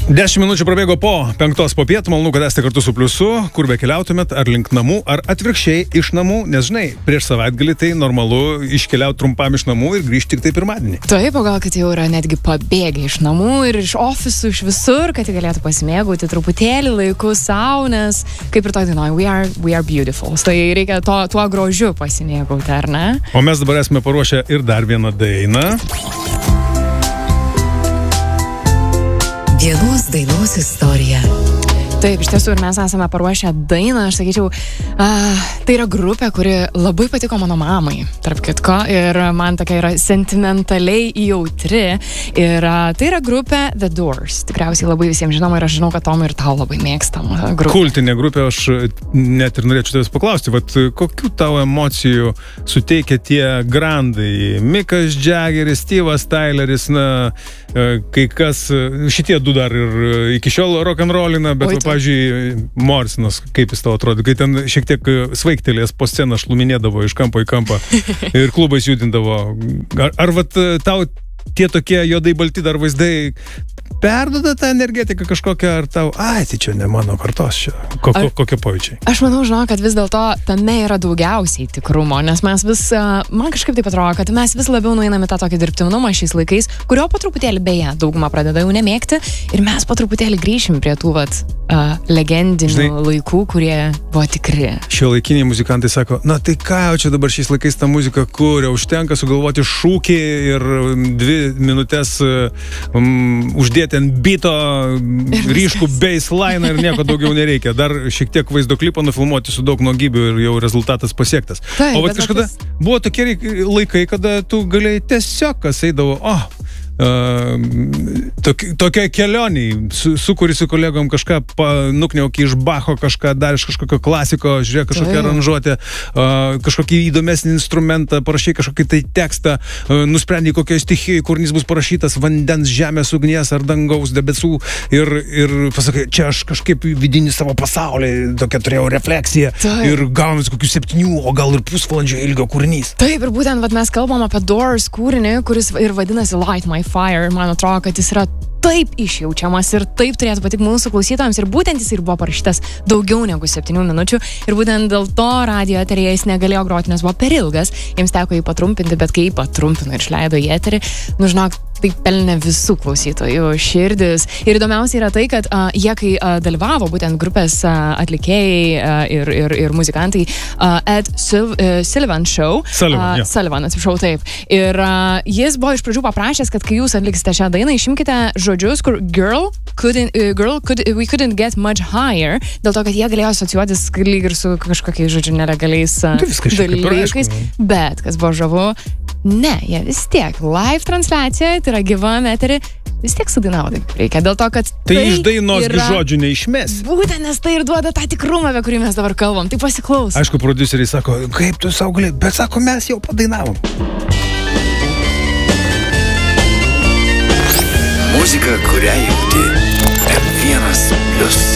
10 minučių prabėgo po 5 popiet, malonu, kad esate kartu su Pliusu, kur be keliautumėt, ar link namų, ar atvirkščiai iš namų, nes žinai, prieš savaitgalį tai normalu iškeliauti trumpam iš namų ir grįžti tik tai pirmadienį. Taip, o gal kad jau yra netgi pabėgę iš namų ir iš ofisų, iš visur, kad galėtų pasimėgauti truputėlį laiku sau, nes kaip ir toj dainoj, we are beautiful. Tai reikia tuo grožiu pasimėgauti, ar ne? O mes dabar esame paruošę ir dar vieną dainą. Dienos dainos istorija. Taip, iš tiesų ir mes esame paruošę dainą, aš sakyčiau, tai yra grupė, kuri labai patiko mano mamai, tarp kitko, ir man tokia yra sentimentaliai jautri, ir tai yra grupė The Doors, tikriausiai labai visiems žinoma, ir aš žinau, kad Tomai ir tau labai mėgstama grupė. Kultinė grupė, aš net ir norėčiau tavęs paklausti, kokių tavo emocijų suteikia tie grandai, Mikas Jaggeris, Steve'as Tyleris, kai kas, šitie du dar ir iki šiol rock'n'rollina, bet pavyzdžiui, Morrisonas, kaip jis tau atrodo, kai ten šiek tiek svaigtelės po sceną šluminėdavo iš kampo į kampą ir klubais judindavo. Ar tau tie tokie juodai balti dar vaizdai perduoda tą energetiką kažkokią, ar tau, tai čia ne mano kartos čia, kokie pojūčiai? Aš manau, kad vis dėlto tame yra daugiausiai tikrumo, nes mes man kažkaip taip atrodo, kad mes vis labiau nueiname tą tokį dirbtinumą šiais laikais, kurio po truputėlį beje dauguma pradeda jau nemėgti, ir mes po truputėlį grįšim prie tų legendinių laikų, kurie buvo tikri. Šiuolaikiniai muzikantai sako, tai ką jau čia dabar šiais laikais tą muziką kuria, užtenka sugalvoti šūkį ir 2 minutės uždėti ant bito ryškų baseline ir nieko daugiau nereikia. Dar šiek tiek vaizdo klipą nufilmuoti su daug nuogybių ir jau rezultatas pasiektas. Taip, o kažkada buvo tokie laikai, kada tu galėjai tiesiog, kas eidavo, tokia kelioniai, sukuri su kolegom kažką, nukniauki iš Bacho kažką, dar iš kažkokio klasiko, žiūrėk kažkokią aranžuotę, kažkokį įdomesnį instrumentą, parašai kažkokį tai tekstą, nusprendai kokioje stichijoje kūrinys bus parašytas, vandens, žemės, ugnies ar dangaus, debesų, ir pasakai, čia aš kažkaip vidinį savo pasaulį, tokia turėjau refleksiją. Taip. Ir gaunasi kokių 7, o gal ir pusvalandžio ilgio kūrinys. Taip, ir būtent mes kalbam apie Doors kūrinį, kuris ir vadinasi Light My Fire, ir man atrodo, kad jis yra taip išjaučiamas ir taip turėtų patikti mūsų klausytojams, ir būtent jis ir buvo parašytas daugiau negu 7 minučių, ir būtent dėl to radijo eteryje jis negalėjo groti, nes buvo per ilgas, jiems teko jį patrumpinti, bet kai jį patrumpino ir išleido į eterį, žinok, tai pelnė visų klausytojų širdis. Ir įdomiausia yra tai, kad jie, kai dalyvavo būtent grupės atlikėjai ir muzikantai Ed Sullivan Show, Sullivan, atsiprašau, taip, ir jis buvo iš pradžių paprašęs, kad kai jūs atliksite šią dainą, išimkite žodžius, kur we couldn't get much higher, dėl to, kad jie galėjo asociuotis lyg ir su kažkokiais, žodžiu, nelegaliais dalykais, bet kas buvo žavu, ne, jie vis tiek live transliacija, tai yra gyvam eterį, vis tiek sudainavo taip reikia, dėl to, kad tai iš dainos žodžių neišmes. Būtent, nes tai ir duoda tą tikrumą, apie kurį mes dabar kalbam, tai pasiklaus. Aišku, prodiuseriai sako, kaip tu sau gali, bet sako, mes jau padainavom. Muzika, kurią jauti M1+.